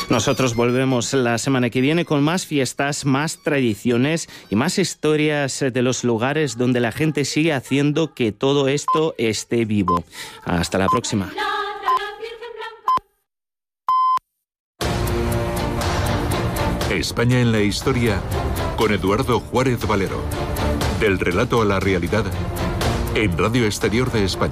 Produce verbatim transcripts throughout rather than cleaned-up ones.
Nosotros volvemos la semana que viene con más fiestas, más tradiciones y más historias de los lugares donde la gente sigue haciendo que todo esto esté vivo. Hasta la próxima. España en la historia con Eduardo Juárez Valero. Del relato a la realidad en Radio Exterior de España.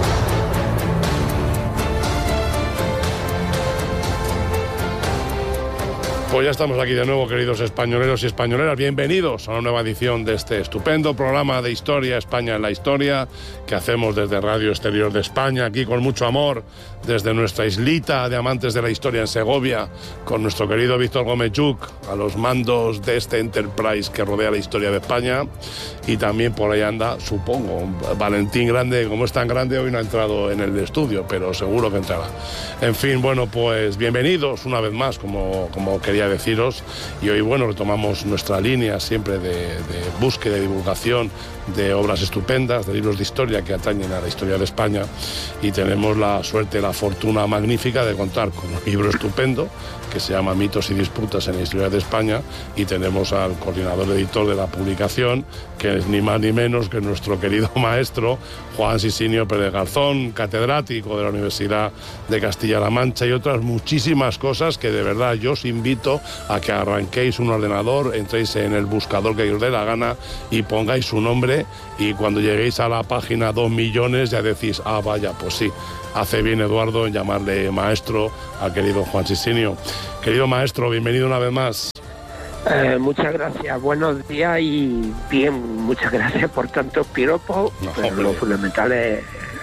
Pues ya estamos aquí de nuevo, queridos españoleros y españoleras. Bienvenidos a una nueva edición de este estupendo programa de historia, España en la historia, que hacemos desde Radio Exterior de España, aquí con mucho amor, desde nuestra islita de amantes de la historia en Segovia, con nuestro querido Víctor Gómez Lluch, a los mandos de este Enterprise que rodea la historia de España. Y también por ahí anda, supongo, Valentín Grande. Como es tan grande, hoy no ha entrado en el estudio, pero seguro que entrará. En fin, bueno, pues bienvenidos una vez más, como, como quería deciros. Y hoy, bueno, retomamos nuestra línea siempre de, de búsqueda y divulgación de obras estupendas, de libros de historia que atañen a la historia de España. Y tenemos la suerte, la fortuna magnífica de contar con un libro estupendo que se llama Mitos y disputas en la historia de España, y tenemos al coordinador editor de la publicación, que es ni más ni menos que nuestro querido maestro Juan Sisinio Pérez Garzón, catedrático de la Universidad de Castilla-La Mancha, y otras muchísimas cosas que de verdad yo os invito a que arranquéis un ordenador, entréis en el buscador que os dé la gana y pongáis su nombre, y cuando lleguéis a la página dos millones ya decís, ah vaya, pues sí, hace bien Eduardo en llamarle maestro al querido Juan Sisinio. Querido maestro, bienvenido una vez más. Eh, muchas gracias, buenos días y bien, muchas gracias por tantos piropos, no, pero lo fundamental es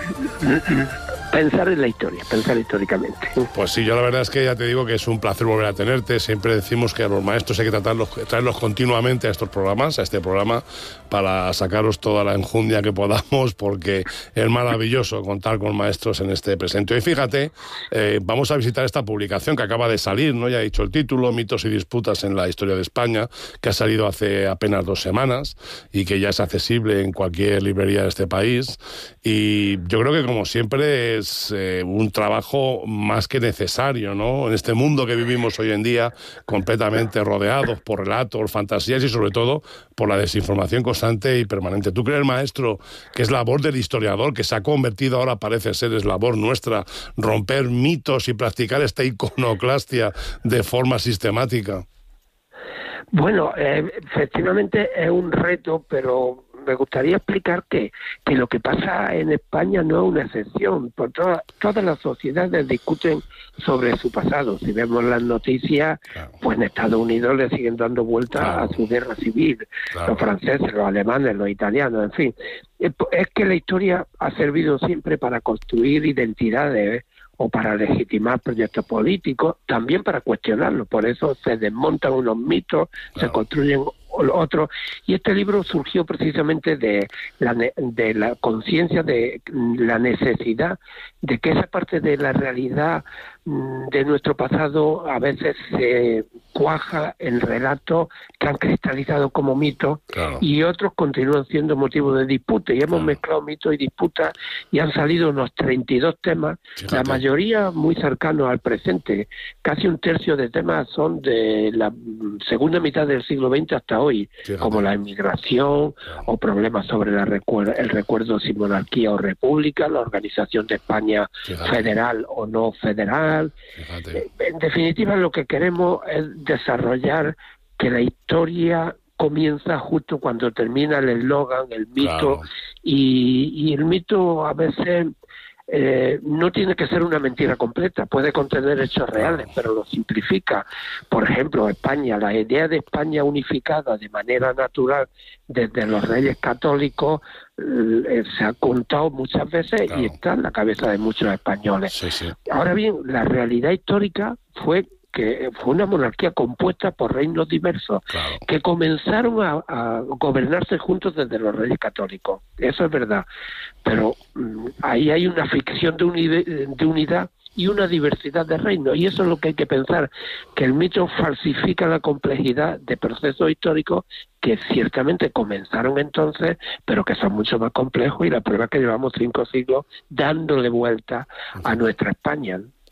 pensar en la historia, pensar históricamente. Pues sí, yo la verdad es que ya te digo que es un placer volver a tenerte. Siempre decimos que a los maestros hay que tratarlos, traerlos continuamente a estos programas, a este programa, para sacaros toda la enjundia que podamos, porque es maravilloso contar con maestros en este presente. Y fíjate, eh, vamos a visitar esta publicación que acaba de salir, ¿no? Ya he dicho el título, Mitos y disputas en la historia de España, que ha salido hace apenas dos semanas y que ya es accesible en cualquier librería de este país. Y yo creo que, como siempre, es eh, un trabajo más que necesario, ¿no? En este mundo que vivimos hoy en día, completamente rodeados por relatos, fantasías y sobre todo por la desinformación constante y permanente. ¿Tú crees, maestro, que es labor del historiador, que se ha convertido ahora, parece ser, es labor nuestra, romper mitos y practicar esta iconoclastia de forma sistemática? Bueno, eh, efectivamente es un reto, pero me gustaría explicar que, que lo que pasa en España no es una excepción. Por toda, todas las sociedades discuten sobre su pasado. Si vemos las noticias, claro, pues en Estados Unidos le siguen dando vueltas, claro, a su guerra civil. Claro. Los franceses, los alemanes, los italianos, en fin. Es que la historia ha servido siempre para construir identidades, ¿eh? O para legitimar proyectos políticos, también para cuestionarlos. Por eso se desmontan unos mitos, claro, se construyen otros. Y este libro surgió precisamente de la, de la conciencia de la necesidad de que esa parte de la realidad de nuestro pasado a veces se cuaja en relatos que han cristalizado como mitos, claro, y otros continúan siendo motivo de disputa, y hemos, claro, mezclado mitos y disputas y han salido unos treinta y dos temas. Fíjate. La mayoría muy cercanos al presente. Casi un tercio de temas son de la segunda mitad del siglo veinte hasta hoy. Fíjate. Como la inmigración, claro, o problemas sobre la recuer- el recuerdo si monarquía o república, la organización de España, fíjate, federal o no federal. Fíjate. En definitiva, lo que queremos es desarrollar que la historia comienza justo cuando termina el eslogan, el mito, claro, y, y el mito a veces eh, no tiene que ser una mentira completa, puede contener hechos reales, pero lo simplifica. Por ejemplo, España, la idea de España unificada de manera natural desde los Reyes Católicos eh, se ha contado muchas veces, claro, y está en la cabeza de muchos españoles. Sí, sí. Ahora bien, la realidad histórica fue que fue una monarquía compuesta por reinos diversos, claro, que comenzaron a, a gobernarse juntos desde los Reyes Católicos. Eso es verdad. Pero mmm, ahí hay una ficción de, uni- de unidad y una diversidad de reinos. Y eso es lo que hay que pensar, que el mito falsifica la complejidad de procesos históricos que ciertamente comenzaron entonces, pero que son mucho más complejos, y la prueba es que llevamos cinco siglos dándole vuelta a nuestra España.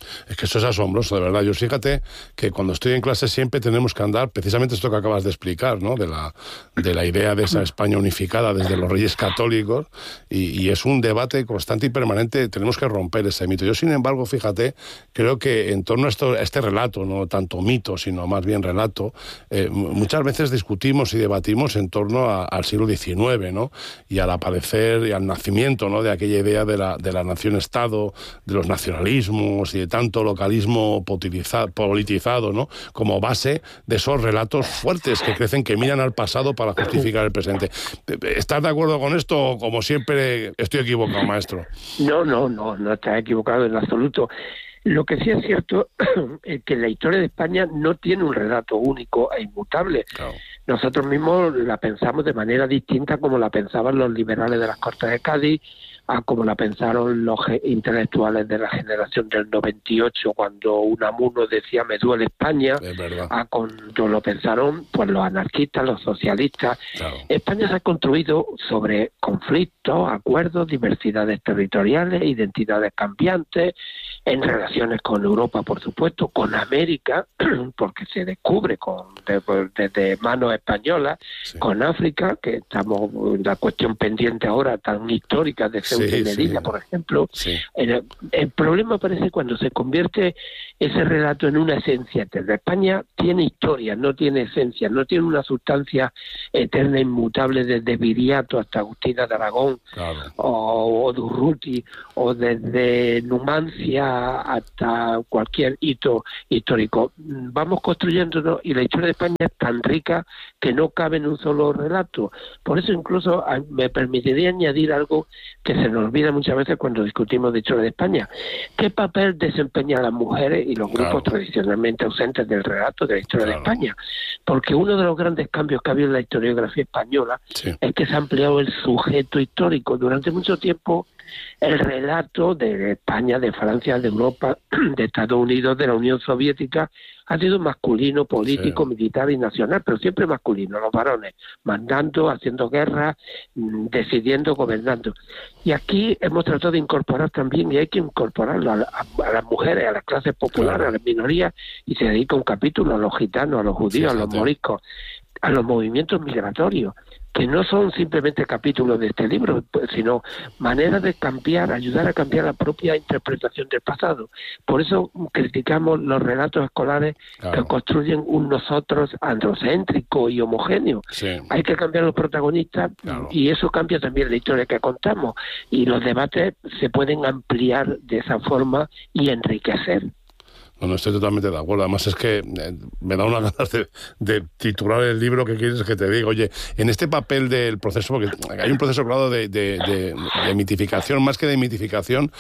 Es que eso es asombroso, de verdad. Yo fíjate que cuando estoy en clase siempre tenemos que andar, precisamente esto que acabas de explicar, ¿no? De la, de la idea de esa España unificada desde los Reyes Católicos, y, y es un debate constante y permanente. Tenemos que romper ese mito. Yo, sin embargo, fíjate, creo que en torno a, esto, a este relato, no tanto mito, sino más bien relato, eh, muchas veces discutimos y debatimos en torno a, al siglo diecinueve, ¿no? Y al aparecer y al nacimiento, ¿no? De aquella idea de la, de la nación-estado, de los nacionalismos y de tanto localismo politizado, ¿no? Como base de esos relatos fuertes que crecen, que miran al pasado para justificar el presente. ¿Estás de acuerdo con esto? Como siempre, estoy equivocado, maestro. No, no, no, no estás equivocado en absoluto. Lo que sí es cierto es que la historia de España no tiene un relato único e inmutable. Claro. Nosotros mismos la pensamos de manera distinta como la pensaban los liberales de las Cortes de Cádiz, a como la pensaron los intelectuales de la generación del noventa y ocho, cuando Unamuno decía me duele España, a cuando lo pensaron pues los anarquistas, los socialistas. Claro. España se ha construido sobre conflictos, acuerdos, diversidades territoriales, identidades cambiantes, en relaciones con Europa, por supuesto, con América, porque se descubre con desde de manos españolas, sí. Con África, que estamos en la cuestión pendiente ahora tan histórica de Ceuta sí, y Melilla, sí. Por ejemplo. Sí. El, el problema aparece cuando se convierte ese relato en una esencia eterna. España tiene historia, no tiene esencia, no tiene una sustancia eterna inmutable desde Viriato hasta Agustina de Aragón, claro. o, o Durruti, o desde Numancia hasta cualquier hito histórico. Vamos construyéndonos y la historia de España es tan rica que no cabe en un solo relato. Por eso incluso me permitiría añadir algo que se nos olvida muchas veces cuando discutimos de historia de España. ¿Qué papel desempeñan las mujeres y los grupos claro. tradicionalmente ausentes del relato de la historia claro. de España? Porque uno de los grandes cambios que ha habido en la historiografía española sí. es que se ha ampliado el sujeto histórico. Durante mucho tiempo el relato de España, de Francia, de Europa, de Estados Unidos, de la Unión Soviética, ha sido masculino, político, sí. militar y nacional, pero siempre masculino, los varones, mandando, haciendo guerra, decidiendo, gobernando. Y aquí hemos tratado de incorporar también, y hay que incorporarlo a, a, a las mujeres, a las clases populares, claro. a las minorías, y se dedica un capítulo a los gitanos, a los judíos, Fíjate. a los moriscos, a los movimientos migratorios, que no son simplemente capítulos de este libro, sino maneras de cambiar, ayudar a cambiar la propia interpretación del pasado. Por eso criticamos los relatos escolares claro. que construyen un nosotros androcéntrico y homogéneo. Sí. Hay que cambiar los protagonistas claro. y eso cambia también la historia que contamos. Y los debates se pueden ampliar de esa forma y enriquecer. No, no estoy totalmente de acuerdo. Además es que eh, me da una ganas de, de titular el libro que quieres que te diga. Oye, en este papel del proceso, porque hay un proceso claro de, de, de, de mitificación, más que de mitificación,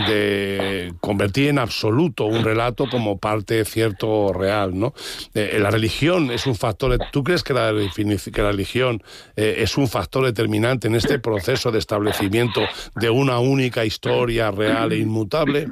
de convertir en absoluto un relato como parte cierto o real, ¿no? Eh, la religión es un factor... ¿Tú crees que la, que la religión eh, es un factor determinante en este proceso de establecimiento de una única historia real e inmutable?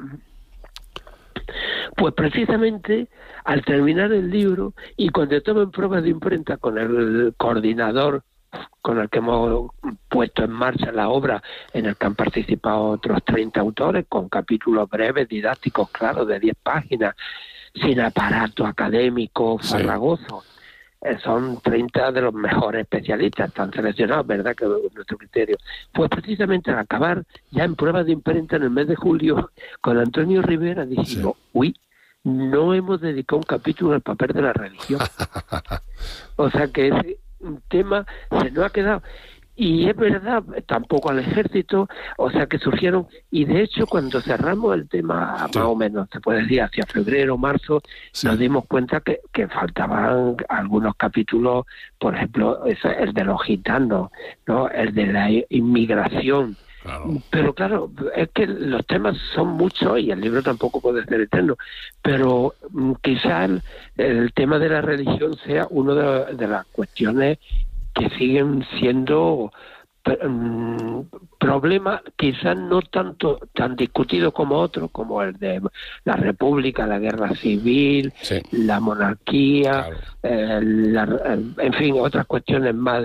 Pues precisamente al terminar el libro y cuando tomen pruebas de imprenta con el coordinador con el que hemos puesto en marcha la obra, en el que han participado otros treinta autores, con capítulos breves, didácticos, claros, de diez páginas, sin aparato académico farragoso. Sí. Son treinta de los mejores especialistas, están seleccionados, ¿verdad?, que es nuestro criterio. Pues precisamente al acabar, ya en pruebas de imprenta en el mes de julio, con Antonio Rivera dijimos, sí. uy, no hemos dedicado un capítulo al papel de la religión. O sea que ese tema se nos ha quedado. Y es verdad, tampoco al ejército, o sea que surgieron, y de hecho cuando cerramos el tema, sí. más o menos, se puede decir, hacia febrero, marzo, sí. nos dimos cuenta que, que faltaban algunos capítulos, por ejemplo, eso, el de los gitanos, ¿no?, el de la inmigración. Claro. Pero claro, es que los temas son muchos y el libro tampoco puede ser eterno, pero mm, quizás el, el tema de la religión sea una de, de las cuestiones que siguen siendo um, problemas, quizás no tanto tan discutidos como otros, como el de la República, la guerra civil, sí. la monarquía, claro. eh, la, en fin, otras cuestiones más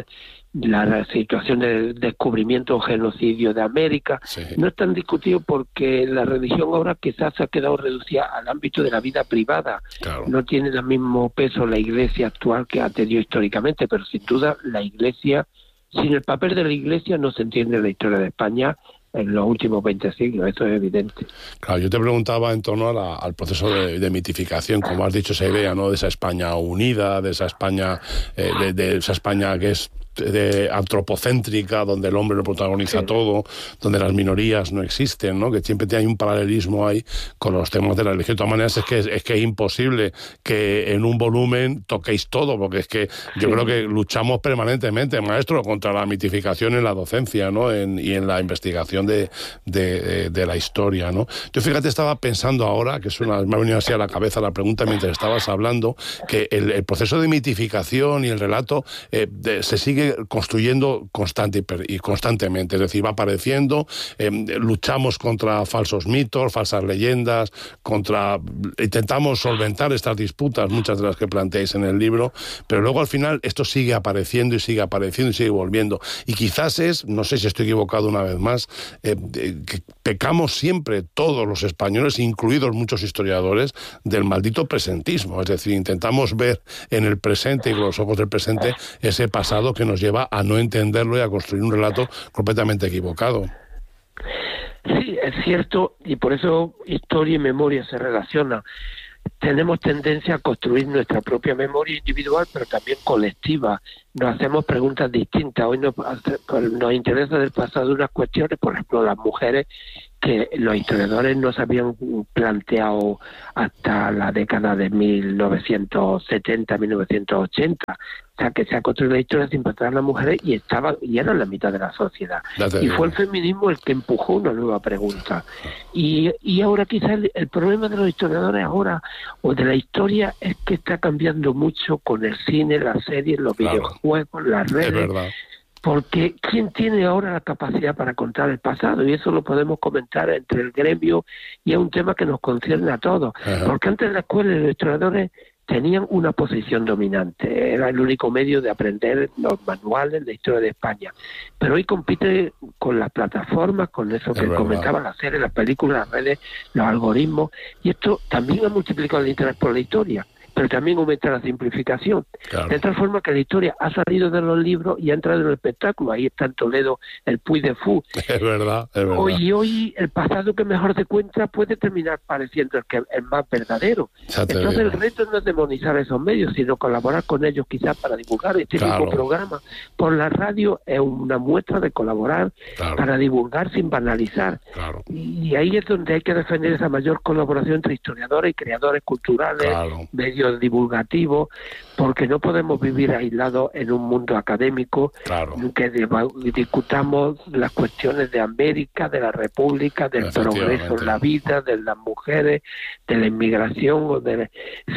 la situación del descubrimiento o genocidio de América, sí. no es tan discutido porque la religión ahora quizás se ha quedado reducida al ámbito de la vida privada. Claro. No tiene el mismo peso la Iglesia actual que ha tenido históricamente, pero sin duda la Iglesia, sin el papel de la Iglesia no se entiende la historia de España en los últimos veinte siglos, eso es evidente. Claro, yo te preguntaba en torno a la, al proceso de, de mitificación, como has dicho, esa idea, ¿no?, de esa España unida, de esa España, eh, de, de esa España que es de antropocéntrica, donde el hombre lo protagoniza sí. todo, donde las minorías no existen, ¿no?, que siempre hay un paralelismo ahí con los temas de la religión. De todas maneras, es que es que es imposible que en un volumen toquéis todo, porque es que yo sí. creo que luchamos permanentemente, maestro, contra la mitificación en la docencia, ¿no?, en, y en la investigación de, de, de la historia, ¿no? Yo, fíjate, estaba pensando ahora, que es una, me ha venido así a la cabeza la pregunta mientras estabas hablando, que el, el proceso de mitificación y el relato eh, de, se sigue construyendo constante y constantemente, es decir, va apareciendo, eh, luchamos contra falsos mitos, falsas leyendas, contra intentamos solventar estas disputas, muchas de las que planteáis en el libro, pero luego al final esto sigue apareciendo y sigue apareciendo y sigue volviendo. Y quizás es, no sé si estoy equivocado una vez más, eh, que pecamos siempre todos los españoles, incluidos muchos historiadores, del maldito presentismo, es decir, intentamos ver en el presente y con los ojos del presente ese pasado que nos lleva a no entenderlo y a construir un relato completamente equivocado. Sí, es cierto, y por eso historia y memoria se relacionan. Tenemos tendencia a construir nuestra propia memoria individual, pero también colectiva. Nos hacemos preguntas distintas. Hoy nos, nos interesa del pasado unas cuestiones, por ejemplo, las mujeres, que los historiadores no se habían planteado hasta la década de mil novecientos setenta, mil novecientos ochenta. O sea, que se ha construido la historia sin pensar en las mujeres y estaban y eran la mitad de la sociedad. Y fue el feminismo el que empujó una nueva pregunta. Y, y ahora quizás el, el problema de los historiadores ahora, o de la historia, es que está cambiando mucho con el cine, las series, los claro. videojuegos, las redes. Es verdad. Porque ¿quién tiene ahora la capacidad para contar el pasado? Y eso lo podemos comentar entre el gremio y es un tema que nos concierne a todos. Ajá. Porque antes de la escuela los historiadores tenían una posición dominante, era el único medio de aprender los manuales de historia de España. Pero hoy compite con las plataformas, con eso que comentaba, las series, las películas, las redes, los algoritmos, y esto también ha multiplicado el interés por la historia, pero también aumenta la simplificación. Claro. De tal forma que la historia ha salido de los libros y ha entrado en el espectáculo. Ahí está en Toledo el Puy de Fou. Es verdad, es verdad. Hoy, hoy el pasado que mejor se cuenta puede terminar pareciendo el, que, el más verdadero. Entonces el reto no es demonizar esos medios, sino colaborar con ellos quizás para divulgar este claro. mismo programa. Por la radio es una muestra de colaborar claro. para divulgar sin banalizar. Claro. Y ahí es donde hay que defender esa mayor colaboración entre historiadores y creadores culturales, claro. medios divulgativos, porque no podemos vivir aislados en un mundo académico claro. que discutamos las cuestiones de América, de la República, del progreso en la vida, de las mujeres, de la inmigración, o de,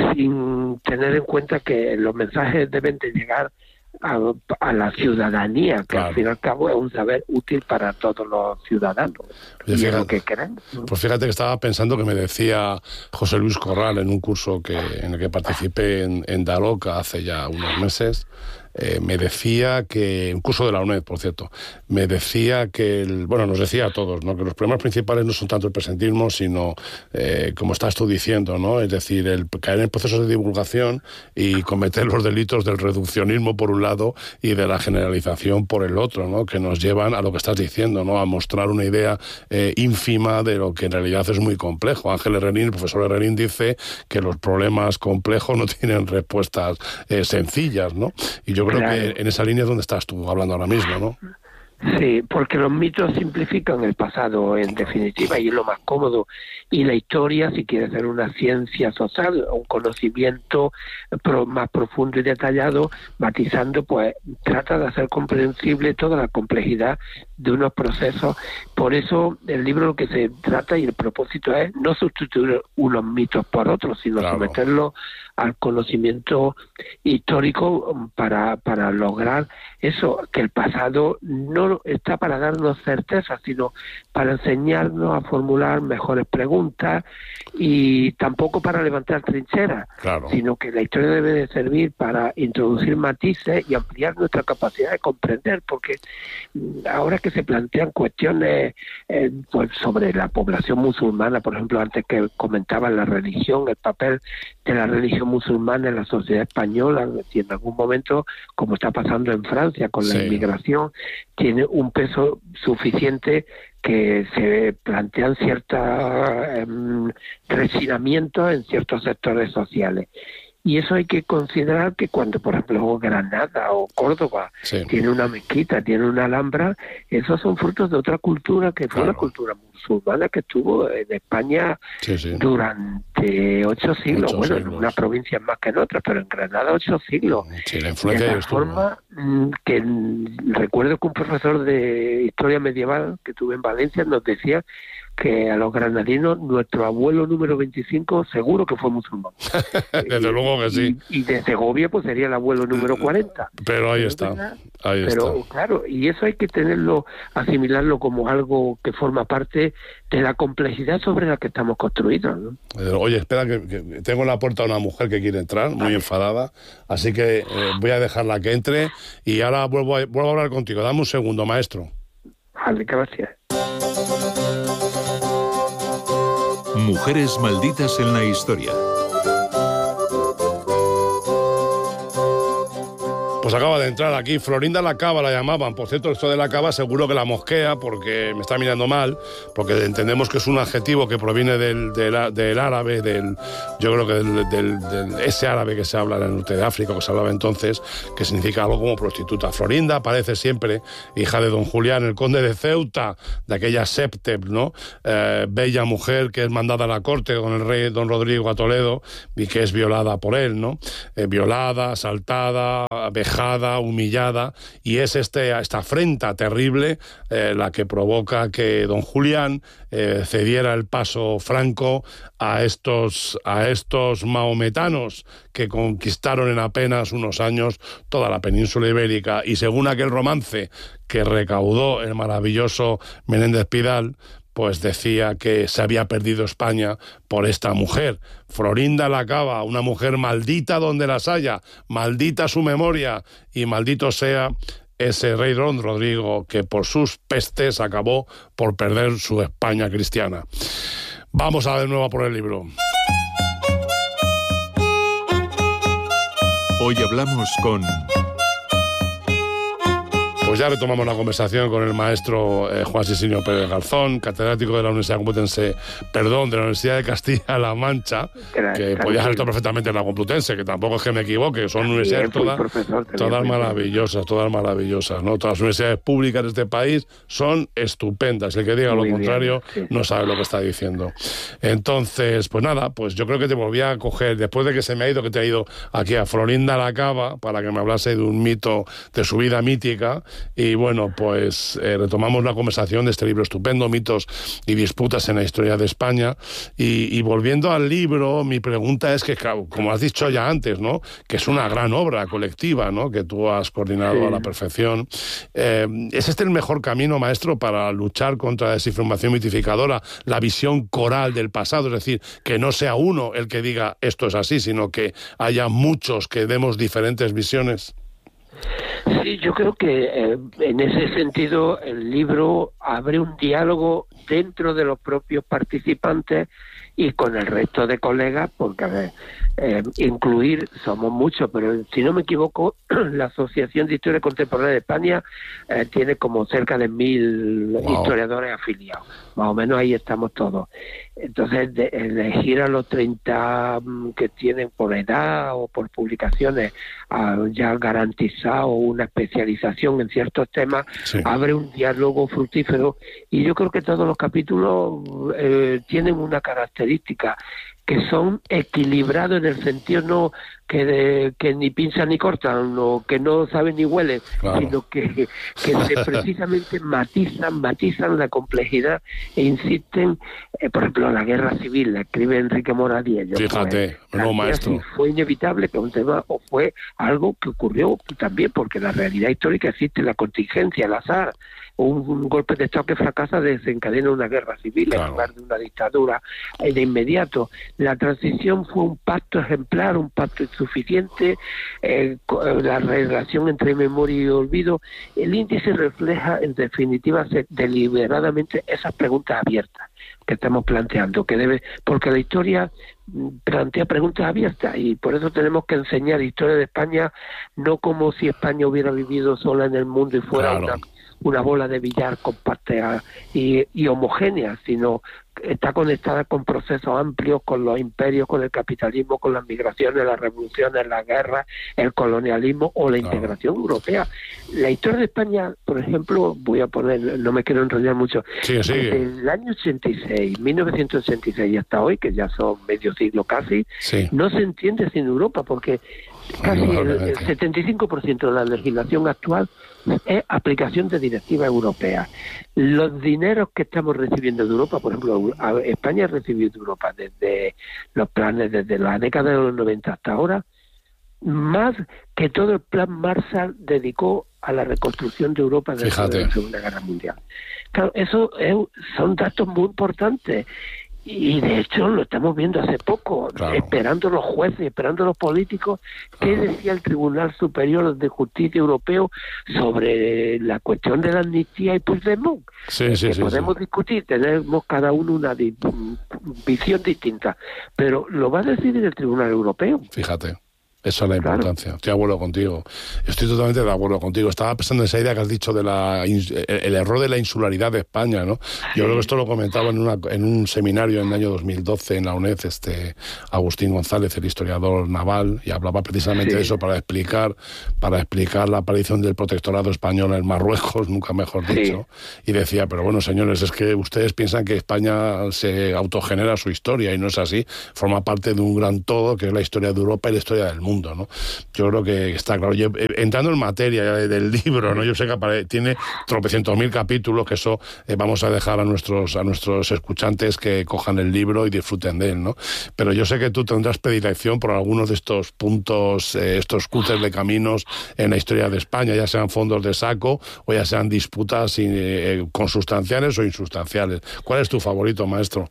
sin tener en cuenta que los mensajes deben de llegar A, a la ciudadanía, que claro. al fin y al cabo es un saber útil para todos los ciudadanos. Pues y fíjate, es lo que queremos. Pues fíjate que estaba pensando que me decía José Luis Corral en un curso que en el que participé en, en Daroca hace ya unos meses. Eh, me decía que, un curso de la UNED, por cierto, me decía que, el, bueno, nos decía a todos, ¿no?, que los problemas principales no son tanto el presentismo, sino, eh, como estás tú diciendo, ¿no?, es decir, el caer en procesos de divulgación y cometer los delitos del reduccionismo por un lado y de la generalización por el otro, ¿no?, que nos llevan a lo que estás diciendo, ¿no?, a mostrar una idea eh, ínfima de lo que en realidad es muy complejo. Ángel Herrerín, el profesor Herrerín, dice que los problemas complejos no tienen respuestas eh, sencillas, ¿no? Y yo Yo creo claro. que en esa línea es donde estás tú hablando ahora mismo, ¿no? Sí, porque los mitos simplifican el pasado, en definitiva, y es lo más cómodo. Y la historia, si quiere ser una ciencia social, un conocimiento pro, más profundo y detallado, matizando, pues trata de hacer comprensible toda la complejidad de unos procesos. Por eso el libro lo que se trata y el propósito es no sustituir unos mitos por otros, sino claro. someterlos al conocimiento histórico para, para lograr eso, que el pasado no no está para darnos certezas, sino para enseñarnos a formular mejores preguntas y tampoco para levantar trincheras, claro. sino que la historia debe de servir para introducir matices y ampliar nuestra capacidad de comprender, porque ahora que se plantean cuestiones eh, pues sobre la población musulmana, por ejemplo, antes que comentaba la religión, el papel de la religión musulmana en la sociedad española, y en algún momento, como está pasando en Francia con la sí. inmigración, tiene un peso suficiente que se plantean ciertos eh, refinamientos en ciertos sectores sociales. Y eso hay que considerar que cuando, por ejemplo, Granada o Córdoba sí. tiene una mezquita, tiene una alhambra, esos son frutos de otra cultura que fue claro. la cultura musulmana que estuvo en España sí, sí. durante ocho siglos. Ocho bueno, siglos. en unas provincias más que en otras, pero en Granada ocho siglos. Sí, la influencia de la estuvo. forma que mm, recuerdo que un profesor de historia medieval que tuve en Valencia nos decía que a los granadinos nuestro abuelo número veinticinco seguro que fue musulmán. Desde y, luego que sí. Y, y de Segovia pues sería el abuelo número cuarenta. Pero ahí Pero está, ¿verdad? ahí Pero está. claro, y eso hay que tenerlo, asimilarlo como algo que forma parte de la complejidad sobre la que estamos construidos, ¿no? Oye, espera, que, que tengo en la puerta a una mujer que quiere entrar, muy vale. enfadada, así que eh, voy a dejarla que entre y ahora vuelvo a, vuelvo a hablar contigo. Dame un segundo, maestro. Vale, gracias. Mujeres malditas en la historia. Pues acaba de entrar aquí, Florinda la Cava la llamaban. Por cierto, esto de la Cava seguro que la mosquea porque me está mirando mal, porque entendemos que es un adjetivo que proviene del, del, del árabe, del, yo creo que del, del, del, ese árabe que se habla en el norte de África, que se hablaba entonces, que significa algo como prostituta. Florinda aparece siempre, hija de don Julián, el conde de Ceuta, de aquella Septep, ¿no? Eh, bella mujer que es mandada a la corte con el rey don Rodrigo a Toledo y que es violada por él, ¿no? Eh, violada, asaltada, vejada, humillada, y es este, esta afrenta terrible eh, la que provoca que don Julián eh, cediera el paso franco a estos, a estos maometanos que conquistaron en apenas unos años toda la península ibérica. Y según aquel romance que recaudó el maravilloso Menéndez Pidal, pues decía que se había perdido España por esta mujer, Florinda la Cava, una mujer maldita donde las haya, maldita su memoria y maldito sea ese rey don Rodrigo que por sus pestes acabó por perder su España cristiana. Vamos a de nuevo a por el libro. Hoy hablamos con... Pues ya retomamos la conversación con el maestro eh, Juan Sisinio Pérez Garzón, catedrático de la Universidad Complutense, perdón, de la Universidad de Castilla-La Mancha, Gracias, que podía haber estado perfectamente en la Complutense, que tampoco es que me equivoque, son universidades todas, todas maravillosas, todas maravillosas, ¿no? Todas las universidades públicas de este país son estupendas. El que diga Muy lo contrario bien, sí. no sabe lo que está diciendo. Entonces, pues nada, pues yo creo que te volví a coger, después de que se me ha ido, que te ha ido aquí a Florinda la Cava, para que me hablase de un mito, de su vida mítica. Y bueno, pues eh, retomamos la conversación de este libro estupendo, Mitos y disputas en la historia de España. Y, y volviendo al libro, mi pregunta es que, como has dicho ya antes, ¿no?, que es una gran obra colectiva, ¿no?, que tú has coordinado sí. a la perfección. Eh, ¿Es este el mejor camino, maestro, para luchar contra la desinformación mitificadora, la visión coral del pasado? Es decir, que no sea uno el que diga esto es así, sino que haya muchos que demos diferentes visiones. Sí, yo creo que eh, en ese sentido el libro abre un diálogo dentro de los propios participantes y con el resto de colegas, porque a ver, eh, incluir, somos muchos, pero si no me equivoco, la Asociación de Historia Contemporánea de España eh, tiene como cerca de mil wow. historiadores afiliados, más o menos ahí estamos todos. Entonces, de elegir a los treinta que tienen por edad o por publicaciones uh, ya garantizado una especialización en ciertos temas, sí. abre un diálogo fructífero, y yo creo que todos los capítulos eh, tienen una característica, que son equilibrados en el sentido no que, de, que ni pinchan ni cortan, o que no saben ni huelen, claro. sino que, que se precisamente matizan, matizan la complejidad e insisten, eh, por ejemplo, la guerra civil, la escribe Enrique Moradiello. Fíjate, pues, no, maestro. Fue inevitable que un tema, o fue algo que ocurrió también, porque la realidad histórica existe, la contingencia, el azar, un, un golpe de Estado que fracasa desencadena una guerra civil, claro, en lugar de una dictadura de inmediato. La transición fue un pacto ejemplar, un pacto insuficiente, eh, la relación entre memoria y olvido. El índice refleja, en definitiva, deliberadamente esas preguntas abiertas que estamos planteando, que debe, porque la historia plantea preguntas abiertas y por eso tenemos que enseñar historia de España no como si España hubiera vivido sola en el mundo y fuera claro. una, una bola de billar compacta y, y homogénea, sino está conectada con procesos amplios, con los imperios, con el capitalismo, con las migraciones, las revoluciones, las guerras, el colonialismo o la claro. integración europea. La historia de España, por ejemplo, voy a poner, no me quiero enrollar mucho, sí, sí. desde el año ochenta y seis, mil novecientos ochenta y seis y hasta hoy, que ya son medio siglo casi, sí. no se entiende sin Europa, porque casi el, el setenta y cinco por ciento de la legislación actual es aplicación de directivas europeas. Los dineros que estamos recibiendo de Europa, por ejemplo, España ha recibido de Europa desde los planes, desde la década de los noventa hasta ahora, más que todo el plan Marshall dedicó a la reconstrucción de Europa después de la Segunda Guerra Mundial. Claro, eso es, son datos muy importantes. Y de hecho lo estamos viendo hace poco, claro. esperando los jueces, esperando los políticos, qué claro. decía el Tribunal Superior de Justicia Europeo sobre la cuestión de la amnistía y Puigdemont. Sí, sí, que sí, podemos sí. discutir, tenemos cada uno una di- visión distinta, pero lo va a decidir el Tribunal Europeo. Fíjate. Esa es la importancia. Claro. Estoy de acuerdo contigo. Estoy totalmente de acuerdo contigo. Estaba pensando en esa idea que has dicho de la el error de la insularidad de España, ¿no? Sí. Yo creo que esto lo comentaba en una en un seminario en el año dos mil doce en la UNED, este Agustín González, el historiador naval, y hablaba precisamente sí. de eso para explicar para explicar la aparición del protectorado español en Marruecos, nunca mejor dicho, sí. y decía, pero bueno, señores, es que ustedes piensan que España se autogenera su historia y no es así. Forma parte de un gran todo que es la historia de Europa y la historia del mundo. ¿No? Yo creo que está claro. Yo, entrando en materia del libro, ¿no? Yo sé que apare- tiene tropecientos mil capítulos, que eso eh, vamos a dejar a nuestros a nuestros escuchantes que cojan el libro y disfruten de él, ¿no? Pero yo sé que tú tendrás predilección por algunos de estos puntos, eh, estos cruces de caminos en la historia de España, ya sean fondos de saco o ya sean disputas eh, consustanciales o insustanciales. ¿Cuál es tu favorito, maestro?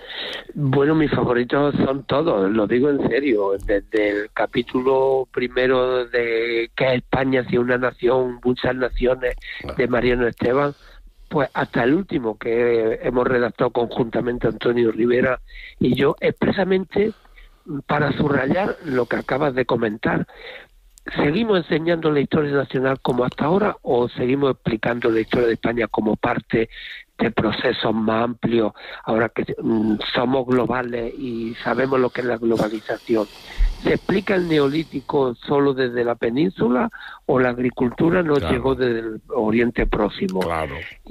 Bueno, mis favoritos son todos, lo digo en serio, desde el capítulo primero de que España ha sido una nación, muchas naciones, de Mariano Esteban, pues hasta el último que hemos redactado conjuntamente Antonio Rivera y yo, expresamente para subrayar lo que acabas de comentar. ¿Seguimos enseñando la historia nacional como hasta ahora o seguimos explicando la historia de España como parte de procesos más amplios, ahora que mm, somos globales y sabemos lo que es la globalización? ¿Se explica el neolítico solo desde la península o la agricultura nos claro. llegó desde el Oriente Próximo? Claro.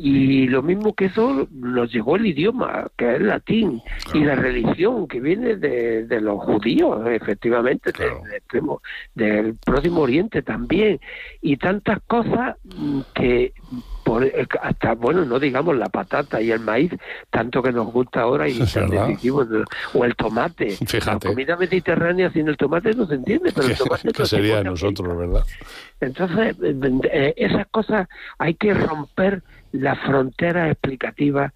Y lo mismo que eso, nos llegó el idioma, que es el latín, claro. y la religión, que viene de, de los judíos, efectivamente, claro. del, extremo, del Próximo Oriente también, y tantas cosas que... Por, hasta, bueno, no digamos la patata y el maíz, tanto que nos gusta ahora y tan decisivos, o el tomate. Fíjate. La comida mediterránea sin el tomate no se entiende, pero el tomate... ¿Qué sería de nosotros, rica. ¿Verdad? Entonces, eh, esas cosas hay que romper las fronteras explicativas,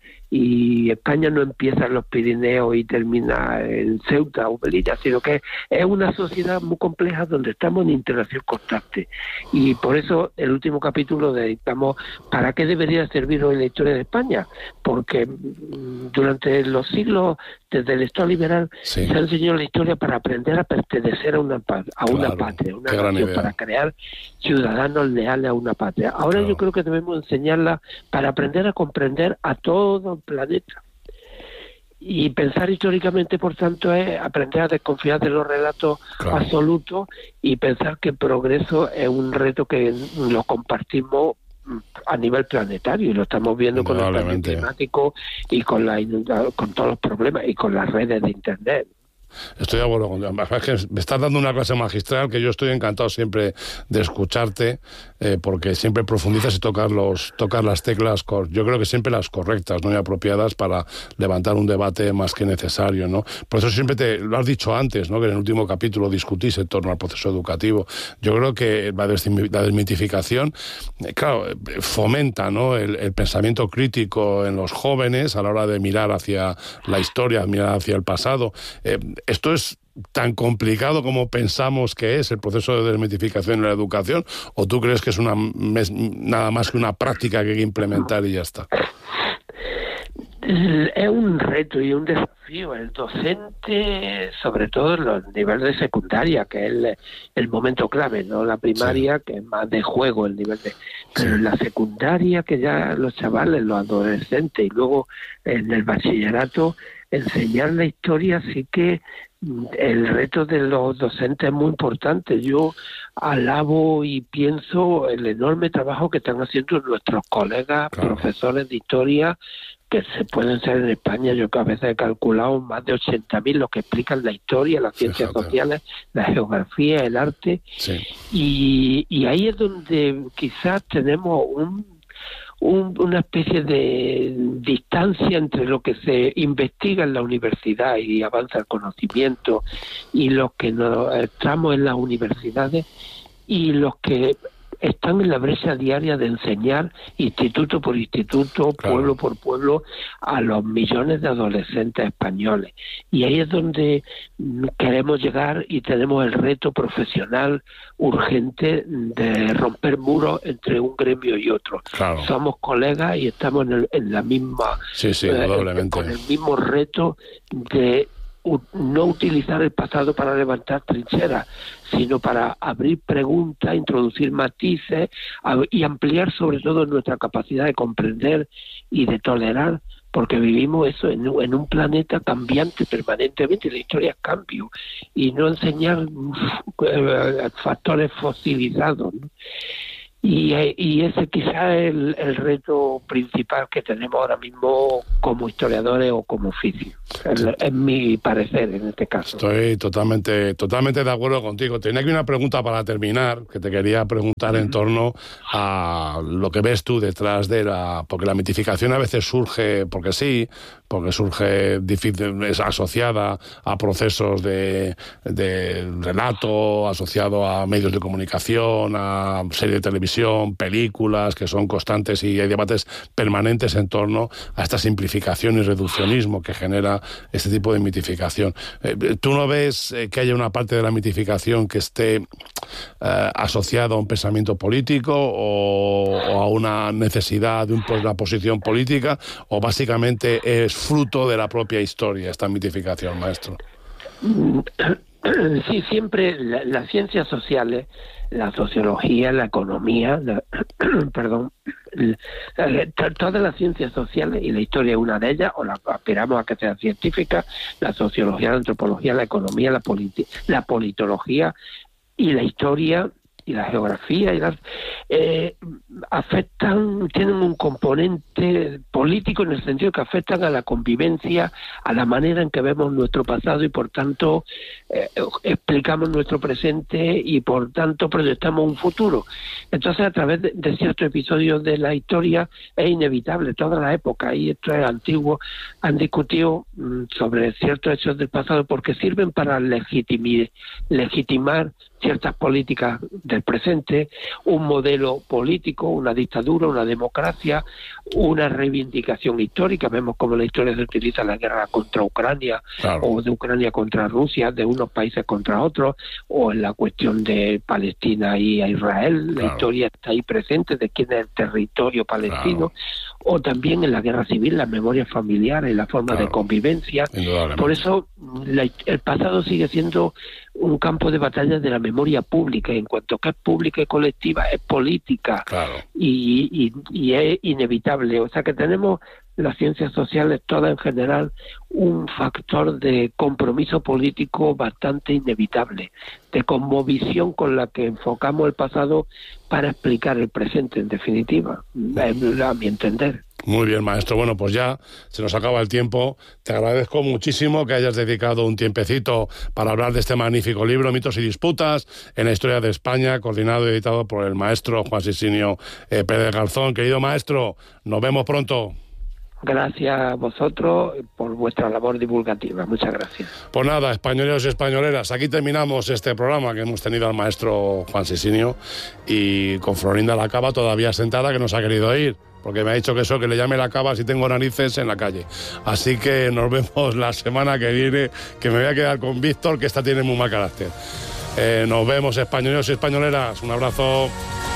y España no empieza en los Pirineos y termina en Ceuta o Melilla, sino que es una sociedad muy compleja donde estamos en interacción constante. Y por eso el último capítulo dedicamos para qué debería servir hoy la historia de España, porque durante los siglos, desde el Estado liberal, sí. se ha enseñado la historia para aprender a pertenecer a una, a una claro, patria, una nación, para crear ciudadanos leales a una patria. Ahora claro. yo creo que debemos enseñarla para aprender a comprender a todo el planeta. Y pensar históricamente, por tanto, es aprender a desconfiar de los relatos claro. absolutos y pensar que el progreso es un reto que lo compartimos a nivel planetario, y lo estamos viendo con el cambio climático y con, la, con todos los problemas y con las redes de Internet. Estoy de acuerdo contigo. Es que me estás dando una clase magistral que yo estoy encantado siempre de escucharte, eh, porque siempre profundizas y tocas, los, tocas las teclas, yo creo que siempre las correctas, ¿no? Y apropiadas para levantar un debate más que necesario, ¿no? Por eso siempre te lo has dicho antes, ¿no? Que en el último capítulo discutís en torno al proceso educativo. Yo creo que la, la desmitificación, eh, claro, fomenta, ¿no? el, el pensamiento crítico en los jóvenes a la hora de mirar hacia la historia, mirar hacia el pasado. Eh, esto es tan complicado como pensamos que es el proceso de desmitificación en la educación, o tú crees que es una nada más que una práctica que hay que implementar y ya está? Es un reto y un desafío. El docente, sobre todo en los niveles de secundaria, que es el, el momento clave, no la primaria, sí, que es más de juego el nivel de... Pero en la secundaria, que ya los chavales, los adolescentes, y luego en el bachillerato, enseñar la historia sí que el reto de los docentes es muy importante. Yo alabo y pienso el enorme trabajo que están haciendo nuestros colegas, claro, profesores de historia, que se pueden ser en España, yo que a veces he calculado más de ochenta mil los que explican la historia, las ciencias Fíjate. sociales, la geografía, el arte, sí. y, y ahí es donde quizás tenemos un, un, una especie de distancia entre lo que se investiga en la universidad y avanza el conocimiento, y los que nos estamos en las universidades y los que están en la brecha diaria de enseñar instituto por instituto, claro, pueblo por pueblo, a los millones de adolescentes españoles. Y ahí es donde queremos llegar y tenemos el reto profesional urgente de romper muros entre un gremio y otro. Claro. Somos colegas y estamos en, el, en la misma... Sí, sí, indudablemente. Con el mismo reto de no utilizar el pasado para levantar trincheras, sino para abrir preguntas, introducir matices y ampliar sobre todo nuestra capacidad de comprender y de tolerar, porque vivimos eso en, en un planeta cambiante permanentemente, la historia es cambio, y no enseñar uh, factores fosilizados, ¿no? Y, y ese quizá es el, el reto principal que tenemos ahora mismo como historiadores o como oficio. Es, es mi parecer en este caso. Estoy totalmente totalmente de acuerdo contigo. Tenía aquí una pregunta para terminar, que te quería preguntar en torno a lo que ves tú detrás de la... Porque la mitificación a veces surge porque sí, porque surge difícil, es asociada a procesos de, de relato, asociado a medios de comunicación, a series de televisión, películas que son constantes, y hay debates permanentes en torno a esta simplificación y reduccionismo que genera este tipo de mitificación. Eh, ¿Tú no ves eh, que haya una parte de la mitificación que esté eh, asociada a un pensamiento político o, o a una necesidad de un, pues, una posición política, o básicamente es fruto de la propia historia esta mitificación, maestro? Sí, siempre la, las ciencias sociales, la sociología, la economía, la, perdón, la, todas las ciencias sociales, y la historia es una de ellas, o la aspiramos a que sea científica, la sociología, la antropología, la economía, la, politi la politología y la historia y la geografía y las, eh, afectan, tienen un componente político en el sentido que afectan a la convivencia, a la manera en que vemos nuestro pasado y por tanto eh, explicamos nuestro presente y por tanto proyectamos un futuro. Entonces, a través de, de ciertos episodios de la historia es inevitable, toda la época, y esto es antiguo, han discutido mmm, sobre ciertos hechos del pasado porque sirven para legitimar, legitimar ciertas políticas del presente, un modelo político, una dictadura, una democracia, una reivindicación histórica. Vemos cómo la historia se utiliza en la guerra contra Ucrania, claro, o de Ucrania contra Rusia, de unos países contra otros, o en la cuestión de Palestina y a Israel, claro, la historia está ahí presente de quién es el territorio palestino, claro, o también en la guerra civil, las memorias familiares, la forma claro, de convivencia. Por eso la, el pasado sigue siendo un campo de batalla de la memoria pública, y en cuanto que es pública y colectiva, es política, claro, y, y, y es inevitable. O sea que tenemos las ciencias sociales todas en general un factor de compromiso político bastante inevitable, de conmovisión con la que enfocamos el pasado para explicar el presente, en definitiva, a mi entender. Muy bien, maestro. Bueno, pues ya se nos acaba el tiempo. Te agradezco muchísimo que hayas dedicado un tiempecito para hablar de este magnífico libro, Mitos y Disputas en la historia de España, coordinado y editado por el maestro Juan Sisinio eh, Pérez Garzón. Querido maestro, nos vemos pronto. Gracias a vosotros por vuestra labor divulgativa. Muchas gracias. Pues nada, españoleros y españoleras, aquí terminamos este programa que hemos tenido al maestro Juan Sisinio y con Florinda La Cava todavía sentada, que nos ha querido ir, porque me ha dicho que eso, que le llame La Cava si tengo narices en la calle. Así que nos vemos la semana que viene, que me voy a quedar con Víctor, que esta tiene muy mal carácter. Eh, nos vemos, españoleros y españoleras. Un abrazo.